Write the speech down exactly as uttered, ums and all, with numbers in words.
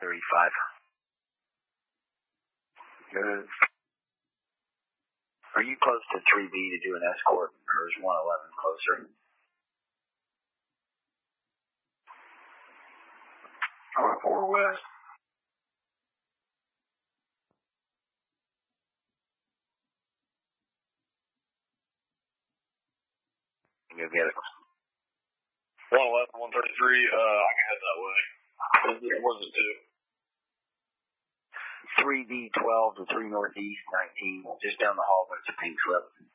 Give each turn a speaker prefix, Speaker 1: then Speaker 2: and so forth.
Speaker 1: thirty-five. Good. Are you close to three B to do an escort, or is one eleven closer?
Speaker 2: Or four west.
Speaker 1: Go get it.
Speaker 2: one eleven, one thirty-three, uh, I can head that way. Where's it to?
Speaker 1: three D twelve to three Northeast nineteen, just down the hall, but it's a pink slip.